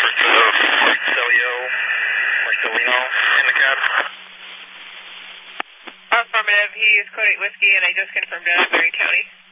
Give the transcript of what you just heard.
Marcelino in the cab. Affirmative, he is code 8 whiskey, and I just confirmed Berry County.